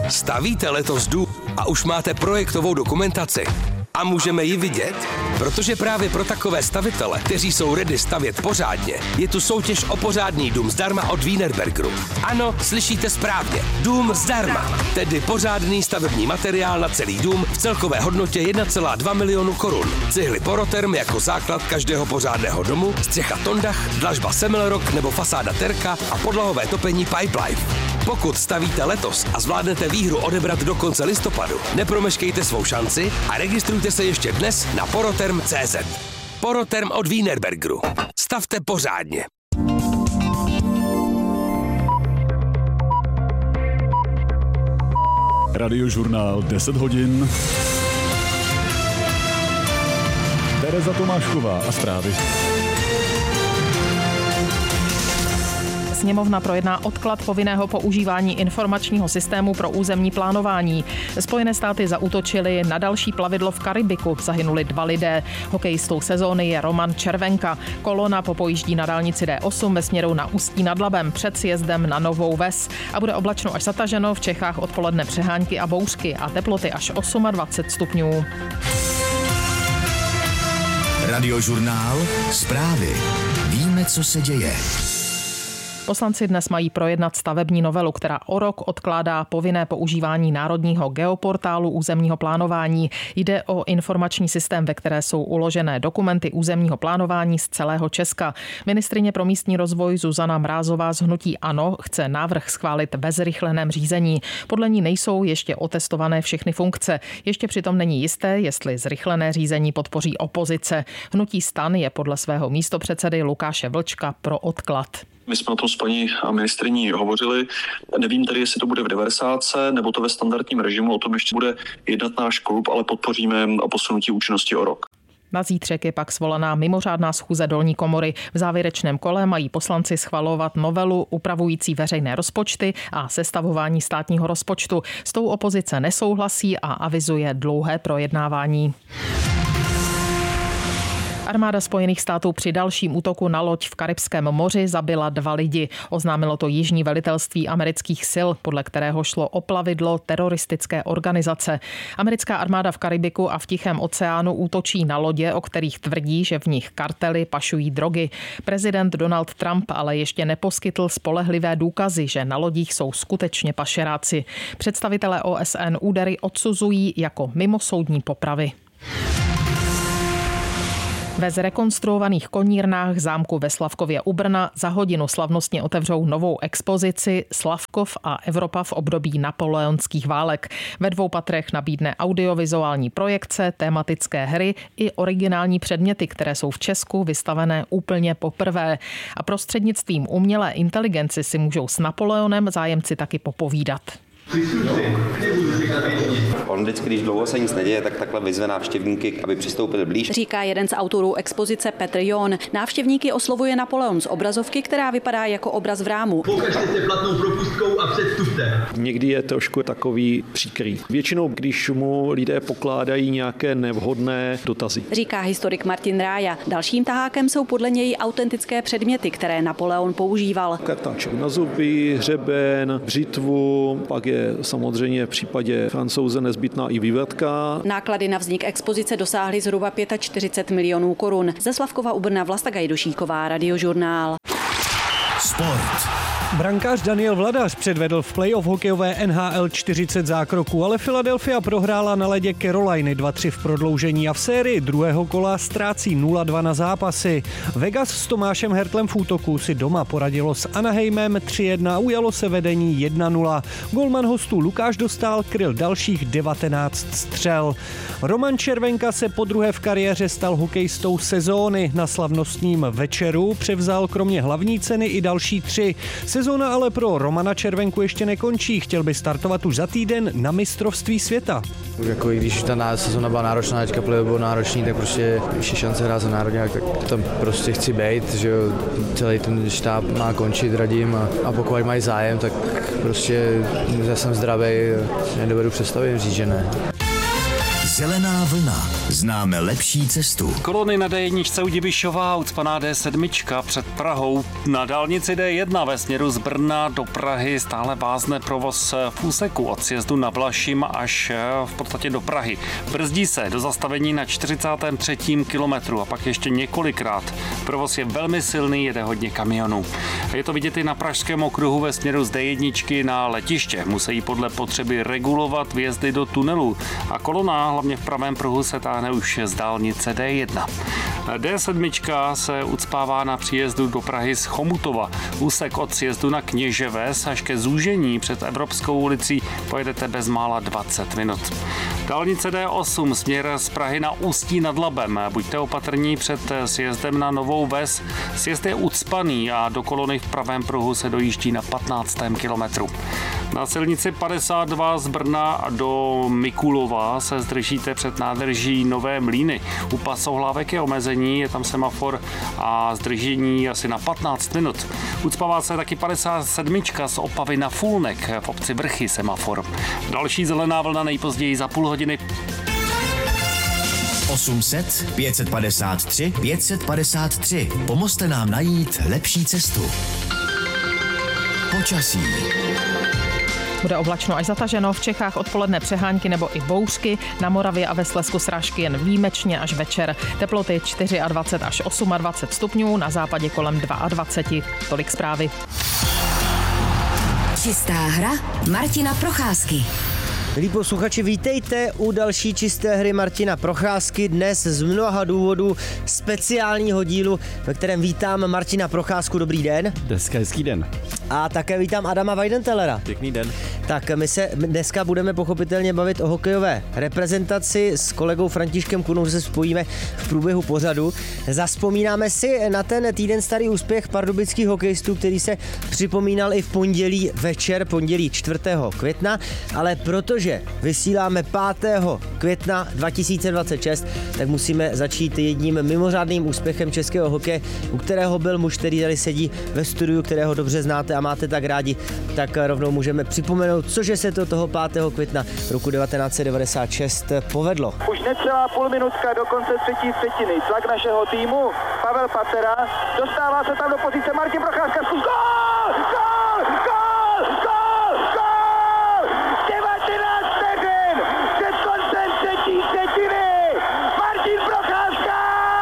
Stavíte letos dům a už máte projektovou dokumentaci? A můžeme ji vidět? Protože právě pro takové stavitele, kteří jsou ready stavět pořádně, je tu soutěž o pořádný dům zdarma od Wienerbergeru. Ano, slyšíte správně. Dům zdarma. Tedy pořádný stavební materiál na celý dům v celkové hodnotě 1,2 milionu korun. Cihly Poroterm jako základ každého pořádného domu, střecha Tondach, dlažba Semmelrock nebo fasáda Terka a podlahové topení Pipelife. Pokud stavíte letos a zvládnete výhru odebrat do konce listopadu, nepromeškejte svou šanci a registrujte se ještě dnes na poroterm.cz. Poroterm od Wienerbergeru. Stavte pořádně. Radiožurnál 10 hodin. Tereza Tomášková a zprávy. Sněmovna projedná odklad povinného používání informačního systému pro územní plánování. Spojené státy zaútočily na další plavidlo v Karibiku. Zahynuli 2 lidé. Hokejistou sezóny je Roman Červenka. Kolona popojíždí na dálnici D8 ve směru na Ústí nad Labem před sjezdem na Novou Ves. A bude oblačno až zataženo, v Čechách odpoledne přehánky a bouřky a teploty až 28 stupňů. Radiožurnál Zprávy. Víme, co se děje. Poslanci dnes mají projednat stavební novelu, která o rok odkládá povinné používání národního geoportálu územního plánování. Jde o informační systém, ve které jsou uložené dokumenty územního plánování z celého Česka. Ministryně pro místní rozvoj Zuzana Mrázová z hnutí ANO chce návrh schválit ve zrychleném řízení. Podle ní nejsou ještě otestované všechny funkce. Ještě přitom není jisté, jestli zrychlené řízení podpoří opozice. Hnutí STAN je podle svého místopředsedy Lukáše Vlčka pro odklad. My jsme o tom s paní ministryní hovořili. Nevím tedy, jestli to bude v 90, nebo to ve standardním režimu, o tom ještě bude jednat náš klub, ale podpoříme posunutí účinnosti o rok. Na zítřek je pak svolaná mimořádná schůze dolní komory. V závěrečném kole mají poslanci schvalovat novelu upravující veřejné rozpočty a sestavování státního rozpočtu. S tou opozice nesouhlasí a avizuje dlouhé projednávání. Armáda Spojených států při dalším útoku na loď v Karibském moři zabila 2 lidi. Oznámilo to jižní velitelství amerických sil, podle kterého šlo o plavidlo teroristické organizace. Americká armáda v Karibiku a v Tichém oceánu útočí na lodě, o kterých tvrdí, že v nich kartely pašují drogy. Prezident Donald Trump ale ještě neposkytl spolehlivé důkazy, že na lodích jsou skutečně pašeráci. Představitelé OSN údery odsuzují jako mimosoudní popravy. Ve zrekonstruovaných konírnách zámku ve Slavkově u Brna za hodinu slavnostně otevřou novou expozici Slavkov a Evropa v období napoleonských válek. Ve 2 patrech nabídne audiovizuální projekce, tematické hry i originální předměty, které jsou v Česku vystavené úplně poprvé. A prostřednictvím umělé inteligence si můžou s Napoleonem zájemci taky popovídat. On vždycky, když dlouho se nic neděje, tak takhle vyzve návštěvníky, aby přistoupili blíž. Říká jeden z autorů expozice Petr John. Návštěvníky oslovuje Napoleon z obrazovky, která vypadá jako obraz v rámu. Pokažte se platnou propustkou a předstupte. Někdy je trošku takový příkrý. Většinou, když mu lidé pokládají nějaké nevhodné dotazy. Říká historik Martin Rája. Dalším tahákem jsou podle něj autentické předměty, které Napoleon používal. Kartáček na zuby, hřeben, břitvu, pak je samozřejmě v případě Francouze nezbytná i vývedka. Náklady na vznik expozice dosáhly zhruba 45 milionů korun. Ze Slavkova u Brna Vlasta Gajdušíková, Radiožurnál. Sport. Brankář Daniel Vladař předvedl v playoff hokejové NHL 40 zákroků, ale Philadelphia prohrála na ledě Caroliny 2-3 v prodloužení a v sérii druhého kola ztrácí 0-2 na zápasy. Vegas s Tomášem Hertlem v útoku si doma poradilo s Anaheimem 3-1 a ujalo se vedení 1-0. Golman hostů Lukáš Dostál kryl dalších 19 střel. Roman Červenka se podruhé v kariéře stal hokejistou sezóny. Na slavnostním večeru převzal kromě hlavní ceny i další 3. Sezóna ale pro Romana Červenku ještě nekončí. Chtěl by startovat už za týden na mistrovství světa. Jako i když ta sezóna byla náročná, teďka play byl náročný, tak prostě ještě šance hrát za národňák, tak tam prostě chci být, že celý ten štáb má končit, radím a pokud mají zájem, tak prostě já jsem zdravý, nedovedu představit říct, že ne. Zelená vlna. Známe lepší cestu. Kolony na D1 u Divišova, ucpaná D7 před Prahou. Na dálnici D1 ve směru z Brna do Prahy stále vázne provoz v úseku od sjezdu na Vlašim až v podstatě do Prahy. Brzdí se do zastavení na 43. kilometru a pak ještě několikrát. Provoz je velmi silný, jede hodně kamionů. Je to vidět i na pražském okruhu ve směru z D1 na letiště. Musí podle potřeby regulovat vjezdy do tunelu a kolona hlavně v pravém pruhu se táhne už z dálnice D1. D7 se ucpává na příjezdu do Prahy z Chomutova. Úsek od sjezdu na Kněževes až ke zúžení před Evropskou ulicí pojedete bezmála 20 minut. Dálnice D8 směr z Prahy na Ústí nad Labem. Buďte opatrní před sjezdem na Novou Ves. Sjezd je ucpaný a do kolony v pravém pruhu se dojíždí na 15. kilometru. Na silnici 52 z Brna do Mikulova se zdržíte před nádrží Nové Mlýny. U Pasohlávek je omezení, je tam semafor a zdržení asi na 15 minut. Ucpává se taky 57 z Opavy na Fulnek, v obci Vrchy semafor. Další zelená vlna nejpozději za půl hodiny. 800 553 553. Pomozte nám najít lepší cestu. Počasí. Bude oblačno až zataženo, v Čechách odpoledne přehánky nebo i bouřky, na Moravě a ve Slezsku srážky jen výjimečně až večer. Teploty 24 až 28 stupňů, na západě kolem 22. Tolik zprávy. Čistá hra Martina Procházky. Milí posluchači, vítejte u další čisté hry Martina Procházky. Dnes z mnoha důvodů speciálního dílu, ve kterém vítám Martina Procházku. Dobrý den. Hezký den. A také vítám Adama Weidentellera. Pěkný den. Tak my se dneska budeme pochopitelně bavit o hokejové reprezentaci. S kolegou Františkem Kunou se spojíme v průběhu pořadu. Zazpomínáme si na ten týden starý úspěch pardubických hokejistů, který se připomínal i v pondělí večer, pondělí 4. května, ale protože vysíláme 5. května 2026, tak musíme začít jedním mimořádným úspěchem českého hokeje, u kterého byl muž, který tady sedí ve studiu, kterého dobře znáte a máte tak rádi, tak rovnou můžeme připomenout, cože se to toho 5. května roku 1996 povedlo. Už necelá půlminutka do konce třetí třetiny. Tlak našeho týmu, Pavel Pacera, dostává se tam do pozice Martin Procházka. Gól! Gól! Gól! Gól! Gól! 19 vteřin před koncem třetí třetiny. Martin Procházka!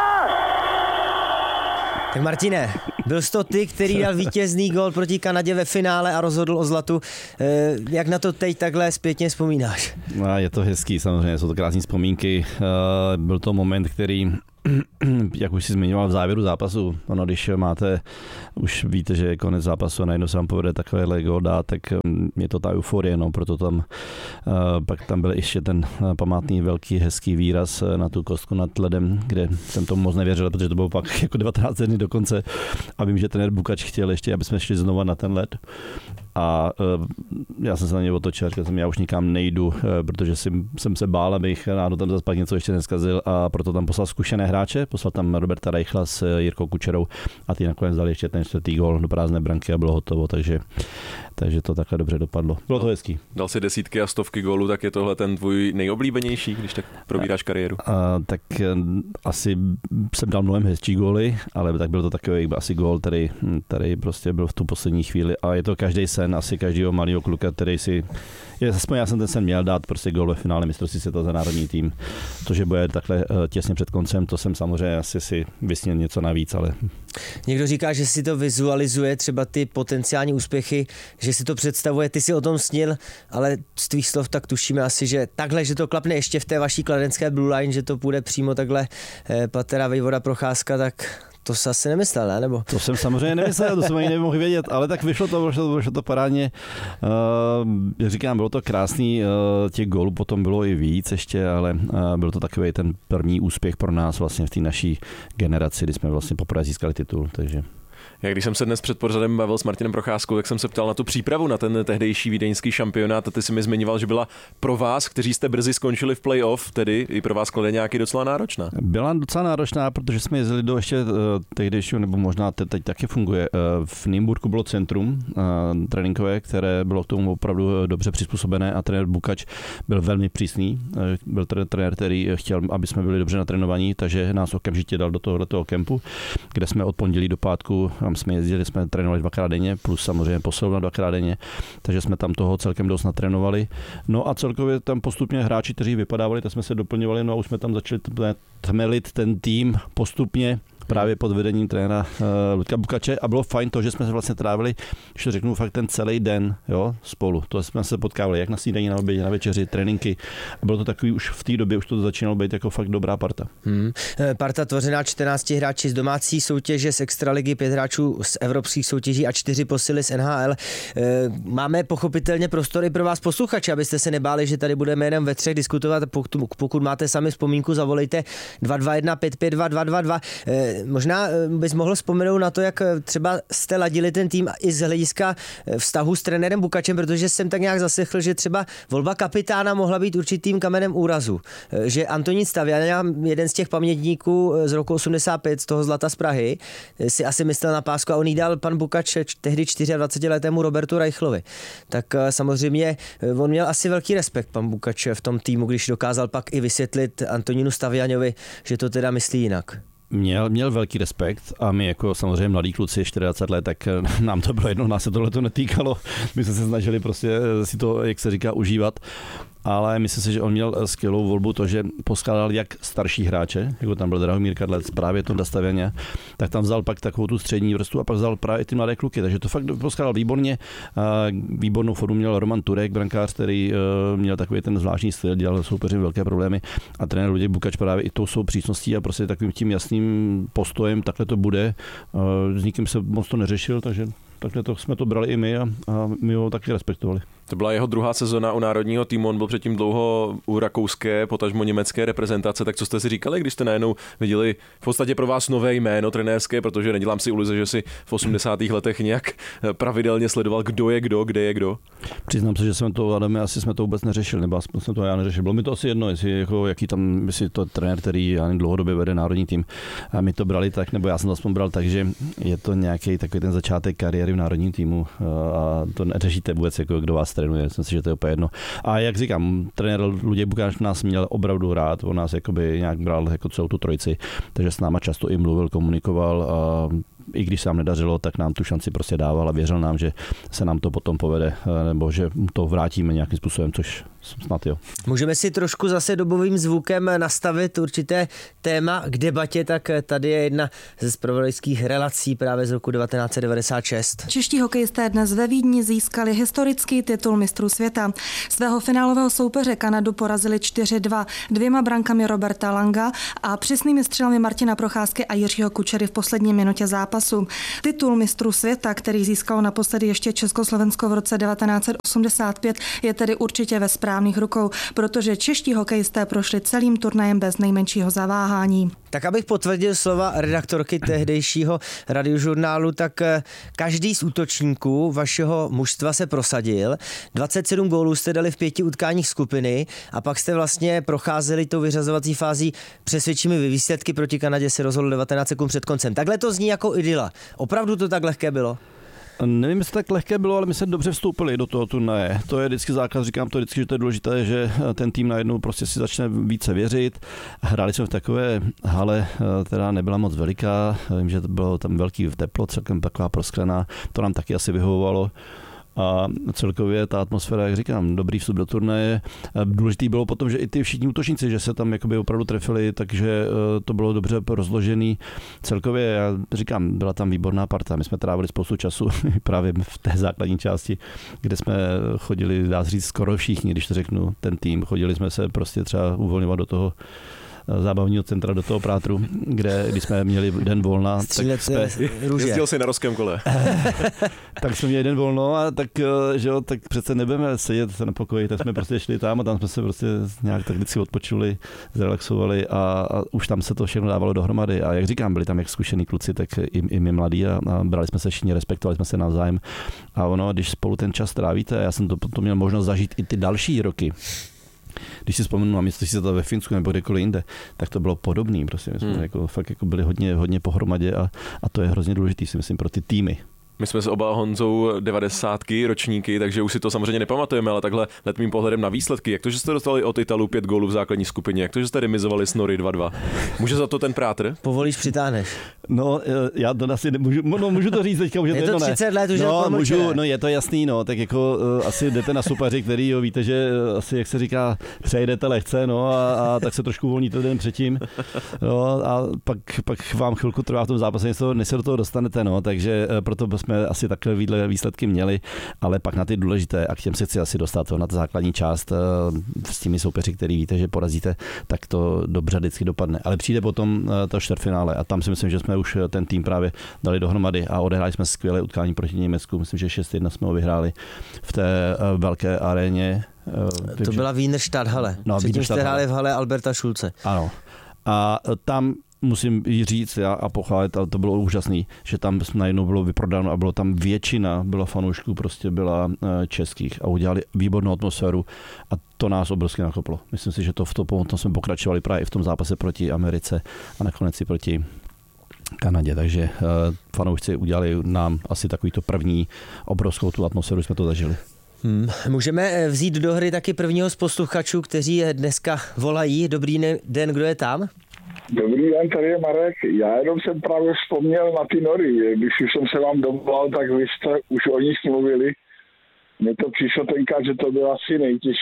Tak Martine, byl jsi to ty, který dal vítězný gól proti Kanadě ve finále a rozhodl o zlatu. Jak na to teď takhle zpětně vzpomínáš? No, je to hezký, samozřejmě, jsou to krásné vzpomínky. Byl to moment, který, jak už si zmiňoval v závěru zápasu, ono, když máte, už víte, že je konec zápasu a najednou se vám povede takovéhle gól dát, tak je to ta euforie, no, proto tam pak tam byl ještě ten památný velký hezký výraz na tu kostku nad ledem, kde jsem tomu moc nevěřil, protože to bylo pak jako 19 dní do konce a vím, že trenér Bukač chtěl ještě, aby jsme šli znova na ten led. A já jsem se na něj otočil, říkal jsem, já už nikam nejdu, protože jsem se bál, abych náhodou tam zase pak něco ještě neskazil, a proto tam poslal zkušené hráče, poslal tam Roberta Reichla s Jirkou Kučerou a ty nakonec dali ještě ten 4. gól do prázdné branky a bylo hotovo, takže to takhle dobře dopadlo. Bylo to hezký. Dal si desítky a stovky gólů, tak je tohle ten tvůj nejoblíbenější, když tak probíráš kariéru? Tak asi jsem dal mnohem hezčí góly, ale tak byl to takový asi gól, který prostě byl v tu poslední chvíli a je to každý sen asi každého malého kluka, který si, aspoň já jsem ten sen měl dát prostě gól ve finále mistrovství světa za národní tým. To, že bude takhle těsně před koncem, to jsem samozřejmě asi si vysněl něco navíc, ale... Někdo říká, že si to vizualizuje, třeba ty potenciální úspěchy, že si to představuje, ty si o tom snil, ale z tvých slov tak tušíme asi, že takhle, že to klapne ještě v té vaší kladenské Blue Line, že to půjde přímo takhle Patera, Vejvoda, Procházka, tak... To jsi asi nemyslel, ne? Nebo? To jsem samozřejmě nemyslel, to jsem ani nemohl vědět, ale tak vyšlo to parádně. Říkám, bylo to krásný, těch gólů potom bylo i víc ještě, ale byl to takový ten první úspěch pro nás vlastně v té naší generaci, kdy jsme vlastně poprvé získali titul, takže... Já když jsem se dnes před pořadem bavil s Martinem Procházkou, tak jsem se ptal na tu přípravu na ten tehdejší vídeňský šampionát a ty si mi zmiňoval, že byla pro vás, kteří jste brzy skončili v playoff, tedy i pro vás Kladeňáky docela náročná. Byla docela náročná, protože jsme jezdili do ještě tehdejšího, nebo možná teď taky funguje. V Nymburku bylo centrum tréninkové, které bylo k tomu opravdu dobře přizpůsobené a trenér Bukač byl velmi přísný. Byl trenér, který chtěl, aby jsme byli dobře natrénovaní, takže nás okamžitě dal do tohoto kempu, kde jsme od pondělí do pátku, tam jsme jezdili, jsme trénovali 2x denně, plus samozřejmě posilovna 2x denně, takže jsme tam toho celkem dost natrénovali. No a celkově tam postupně hráči, kteří vypadávali, tak jsme se doplňovali, no a už jsme tam začali tmelit ten tým postupně právě pod vedením trenéra Ludka Bukače a bylo fajn to, že jsme se vlastně trávili, když to řeknu, fakt ten celý den, jo, spolu. To jsme se potkávali jak na snídani, na obědě, na večeři, tréninky. A bylo to takový už v té době, už to začínalo být jako fakt dobrá parta. Parta tvořená 14 hráči z domácí soutěže, z extraligy, 5 hráčů z evropských soutěží a 4 posily z NHL. Máme pochopitelně prostory pro vás posluchače, abyste se nebáli, že tady budeme jenom ve třech diskutovat. Pokud máte sami vzpomínku, zavolejte 221 552 222. Možná bys mohl vzpomenout na to, jak třeba jste ladili ten tým i z hlediska vztahu s trenérem Bukačem, protože jsem tak nějak zaslechl, že třeba volba kapitána mohla být určitým kamenem úrazu. Že Antonín Stavěňák, jeden z těch pamětníků z roku 85, z toho Zlata z Prahy, si asi myslel na pásku a on jí dal pan Bukač tehdy 24letému Robertu Reichlovi. Tak samozřejmě on měl asi velký respekt, pan Bukač, v tom týmu, když dokázal pak i vysvětlit Antonínu Stavěňovi, že to teda myslí jinak. Měl velký respekt a my jako samozřejmě mladí kluci 24 let, tak nám to bylo jedno, nás se tohle to netýkalo. My jsme se snažili prostě si to, jak se říká, užívat. Ale myslím si, že on měl skvělou volbu to, že poskládal jak starší hráče, jako tam byl Drahomír Kadlec, právě Tonda Stavěňa, tak tam vzal pak takovou tu střední vrstvu a pak vzal právě i ty mladé kluky, takže to fakt poskládal výborně. Výbornou formu měl Roman Turek, brankář, který měl takový ten zvláštní styl, dělal soupeři velké problémy a trenér Luděk Bukač právě i tou svou přísností a prostě takovým tím jasným postojem, takhle to bude. S nikým se moc to neřešil, takže takhle to jsme to brali i my a my ho taky respektovali. To byla jeho druhá sezona u národního týmu, on byl předtím dlouho u rakouské, potažmo německé reprezentace, tak co jste si říkali, když jste najednou viděli v podstatě pro vás nové jméno trenérské, protože nedělám si iluze, že si v 80. letech nějak pravidelně sledoval, kdo je kdo, kde je kdo? Přiznám se, že jsme to, Adame, asi jsme to vůbec neřešili, nebo jsme to já neřešil. Bylo mi to asi jedno, jestli to trenér, který dlouhodobě vede národní tým, a my to brali tak, nebo já jsem to aspoň bral tak, že je to nějaký takový ten začátek kariéry v národním týmu a to neřešíte vůbec, jako kdo vás trénuje, myslím si, že to je úplně jedno. A jak říkám, trenér Luděk Bukáč nás měl opravdu rád, on nás jakoby nějak bral jako celou tu trojici, takže s náma často i mluvil, komunikoval a i když se nám nedařilo, tak nám tu šanci prostě dával a věřil nám, že se nám to potom povede, nebo že to vrátíme nějakým způsobem, což snad jo. Můžeme si trošku zase dobovým zvukem nastavit určité téma k debatě, tak tady je jedna ze zpravodajských relací právě z roku 1996. Čeští hokejisté dnes ve Vídni získali historický titul mistrů světa. Svého finálového soupeře Kanadu porazili 4-2 2 brankami Roberta Langa a přesnými střelami Martina Procházky a Jiřího Kučery v poslední minutě zápasu. Titul mistrů světa, který získalo naposledy ještě Československo v roce 1985, je tedy určitě ve správných rukou, protože čeští hokejisté prošli celým turnajem bez nejmenšího zaváhání. Tak abych potvrdil slova redaktorky tehdejšího Radiožurnálu, tak každý z útočníků vašeho mužstva se prosadil. 27 gólů jste dali v 5 utkáních skupiny a pak jste vlastně procházeli tou vyřazovací fází přesvědčivými výsledky. Proti Kanadě se rozhodl 19 sekund před koncem. Takhle to zní jako idyla. Opravdu to tak lehké bylo? Nevím, jestli tak lehké bylo, ale my jsme dobře vstoupili do toho turnaje. To je vždycky základ, říkám to vždycky, že to je důležité, že ten tým najednou prostě si začne více věřit. Hráli jsme v takové hale, která nebyla moc veliká, vím, že to bylo tam velký teplo, celkem taková prosklená, to nám taky asi vyhovovalo. A celkově ta atmosféra, jak říkám, dobrý vstup do turnaje. Důležitý bylo potom, že i ty všichni útočníci, že se tam jakoby opravdu trefili, takže to bylo dobře rozložený. Celkově, já říkám, byla tam výborná parta. My jsme trávili spoustu času právě v té základní části, kde jsme chodili, dá se říct, skoro všichni, když to řeknu, ten tým. Chodili jsme se prostě třeba uvolňovat do toho zábavního centra do toho Prátru, když jsme měli den volna. Jezdil si na rozkém kole. Tak jsme měli den volno a tak přece nebudeme sedět na pokoji, tak jsme prostě šli tam a tam jsme se prostě nějak tak vždycky odpočuli, zrelaxovali a už tam se to všechno dávalo dohromady. A jak říkám, byli tam jak zkušený kluci, tak i my mladí a brali jsme se všichni, respektovali jsme se navzájem. A ono, když spolu ten čas trávíte, já jsem to měl možnost zažít i ty další roky. Když si vzpomenu na místo, si to ve Finsku nebo kdekoliv jinde, tak to bylo podobný. Prostě my jsme fakt byli hodně pohromadě a to je hrozně důležitý, si myslím, pro ty týmy. My jsme s oba Honzou 90. ročníky, takže už si to samozřejmě nepamatujeme, ale takhle letmým pohledem na výsledky. Jak to, že jste dostali od Italů 5 gólů v základní skupině? Jak to, že jste remizovali s Nory 2-2? Může za to ten Prátr? Povolíš, přitáhneš. No, já to asi nemůžu, můžu to říct teďka, už je to 30 let, už můžu, je to jasný, tak jako asi jdete na soupeři, který víte, že asi, jak se říká, přejdete lehce, a tak se trošku uvolníte den předtím, a pak vám chvilku trvá v tom zápase, než se do toho dostanete, takže proto jsme asi takové výsledky měli, ale pak na ty důležité, a k těm se chci asi dostat, na ta základní část s těmi soupeři, který víte, že porazíte, tak to dobře vždycky dopadne. Ale přijde potom to čtvrtfinále a tam si myslím, že jsme už ten tým právě dali dohromady a odehráli jsme skvělé utkání proti Německu. Myslím, že 6-1 jsme ho vyhráli v té velké aréně. To byla Wiener Stadthalle. Předtím jste hráli v hale Alberta Schulze. Ano. A tam musím jí říct a pochválit, ale to bylo úžasný, že tam najednou bylo vyprodáno a bylo tam většina, byla fanoušků, prostě byla českých a udělali výbornou atmosféru a to nás obrovsky nakoplo. Myslím si, že to v tom jsme pokračovali právě i v tom zápase proti Americe a nakonec i proti Kanadě, takže fanoušci udělali nám asi takovýto první obrovskou tu atmosféru, jsme to zažili. Můžeme vzít do hry taky prvního z posluchačů, kteří dneska volají. Dobrý den, kdo je tam? Dobrý den, tady je Marek. Já jenom jsem právě vzpomněl na ty Nory. Když už jsem se vám dovolal, tak vy jste už o nich mluvili. Mně to přišlo tenkrát, že to byl asi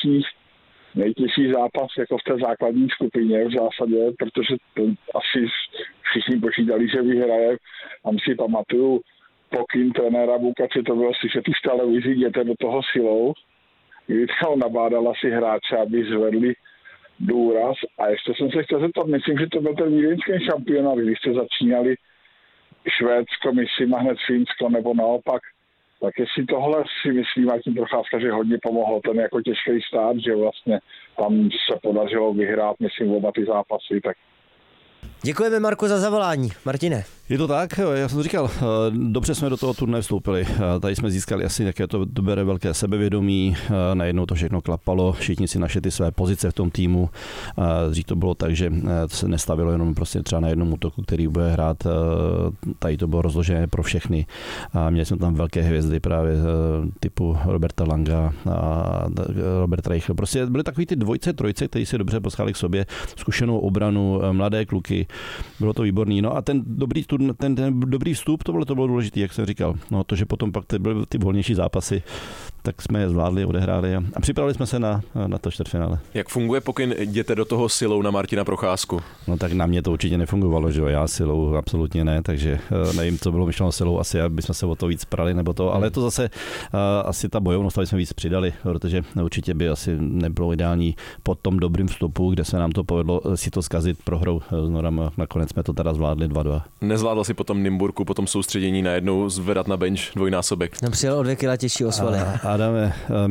nejtěžší zápas jako v té základní skupině v zásadě, protože to asi všichni počítali, že vyhraje. Tam si pamatuju pokyn trenéra Bukače, to bylo slyšet už v televizi, jděte do toho silou, kdy tam nabádal asi hráče, aby zvedli důraz. A ještě jsem se chtěl zeptat, myslím, že to byl ten vídeňský šampionát, když jste začínali Švédsko, myslím, a hned Finsko, nebo naopak. Tak jestli tohle si myslím, Martin Procházka, že hodně pomohlo ten jako těžký stát, že vlastně tam se podařilo vyhrát, myslím, oba ty zápasy, tak. Děkujeme, Marku, za zavolání. Martine. Je to tak, já jsem říkal, dobře jsme do toho turnaje vstoupili. Tady jsme získali asi také to bere velké sebevědomí, najednou to všechno klapalo, všichni si našli ty své pozice v tom týmu. Dřív to bylo tak, že se nestavilo jenom prostě třeba na jednom útoku, který bude hrát, tady to bylo rozložené pro všechny. Měli jsme tam velké hvězdy právě typu Roberta Langa a Robert Reichel. Prostě byly takový ty dvojce, trojce, kteří se dobře poschali k sobě, zkušenou obranu, mladé kluky. Bylo to výborný. No a ten dobrý vstup, to bylo důležité, jak jsem říkal. No to, že potom pak byly ty volnější zápasy, tak jsme je zvládli, odehráli a připravili jsme se na to čtvrtfinále. Jak funguje pokyn jděte do toho silou na Martina Procházku? No tak na mě to určitě nefungovalo, že jo, já silou absolutně ne, takže nevím, co bylo myšleno silou, asi abychom se o to víc prali nebo to, ale to zase asi ta bojovnost, aby jsme víc přidali, protože určitě by asi nebylo ideální po tom dobrým vstupu, kde se nám to povedlo si to zkazit prohrou s Norama. Nakonec jsme to teda zvládli 2-2. Nezvládl si potom Nymburku, potom soustředění najednou zvedat na bench dvojnásobek. Přijel o 2 kila těžší osvaly. Adame,